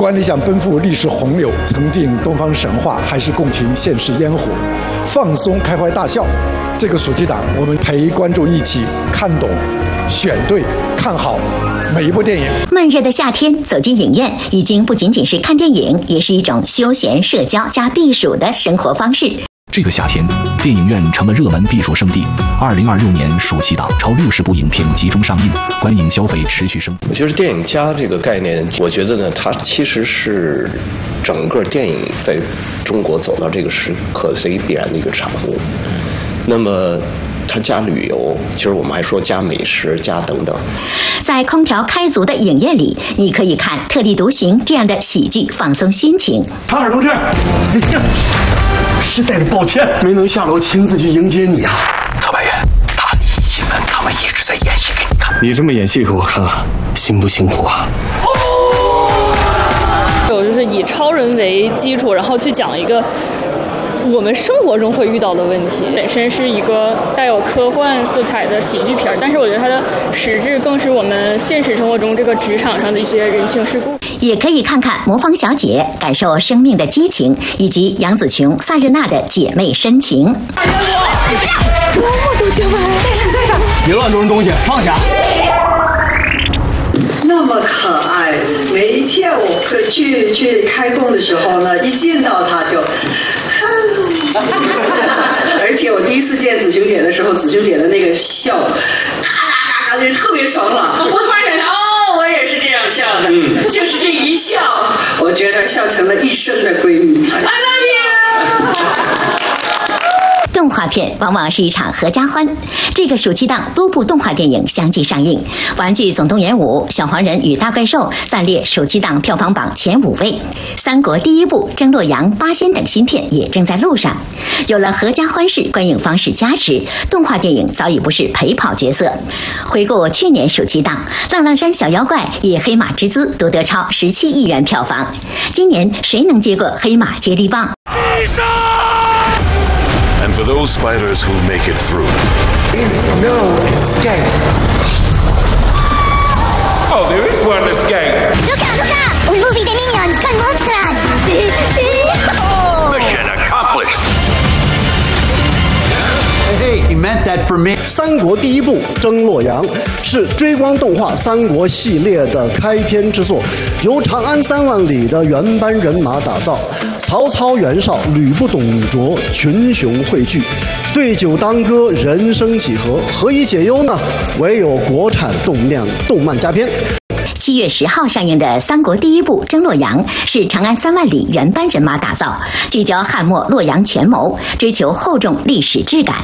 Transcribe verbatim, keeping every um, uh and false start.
管你想奔赴历史洪流，沉浸东方神话，还是共情现实烟火，放松开怀大笑，这个暑期档我们陪观众一起看懂、选对、看好每一部电影。 闷热的夏天，走进影院已经不仅仅是看电影，也是一种休闲、社交加避暑的生活方式。 这个夏天，电影院成了热门避暑胜地。二零二六年暑期档超六十部影片集中上映，观影消费持续升。 我觉得电影家这个概念，我觉得呢，它其实是整个电影在中国走到这个时刻的一个必然的一个产物。那么它加旅游，其实我们还说加美食加等等。 在空调开足的影院里，你可以看《特立独行》这样的喜剧，放松心情。 唐尔同志，实在的抱歉，没能下楼亲自去迎接你啊。 特派员，他一进门，他们一直在演戏给你看。 你这么演戏给我看看，辛不辛苦啊？ 我就是以超人为基础，然后去讲一个我们生活中会遇到的问题。本身是一个带有科幻色彩的喜剧片，但是我觉得它的实质更是我们现实生活中这个职场上的一些人性世故。 也可以看看《魔方小姐》，感受生命的激情，以及杨紫琼、萨日娜的姐妹深情。 大家我，多么多经文，带上带上， 别乱动东西，放下。 那么可爱，每一天我去去开工的时候呢，一见到他就，而且我第一次见紫琼姐的时候，紫琼姐的那个笑，咔咔咔就特别爽朗。我发现哦，我也是这样笑的，嗯、就是这一笑，我觉得笑成了一生的闺蜜。I love you。 动画片往往是一场合家欢。这个暑期档多部动画电影相继上映，《玩具总动员五》、《小黄人与大怪兽》暂列暑期档票房榜前五位。三国第一部、《争洛阳》、《八仙》等新片也正在路上。有了合家欢式观影方式加持，动画电影早已不是陪跑角色。回顾去年暑期档，《浪浪山小妖怪》以黑马之姿夺得超十七亿元票房。今年谁能接过黑马接力棒 ？And for those spiders who make it through, is no escape. Oh, there is one escape. Look out, look out! Un movie de minions con monsters. Sí, sí. Oh. Mission accomplished. Hey, he meant that for me. 三国第一部《争洛阳》是追光动画三国系列的开篇之作，由长安三万里的原班人马打造。曹操、袁绍、吕布、董卓群雄汇聚，对酒当歌，人生几何，何以解忧呢？唯有国产动漫动漫佳片。 七月十号上映的三国第一部《争洛阳》是长安三万里原班人马打造，聚焦汉末洛阳权谋，追求厚重历史质感。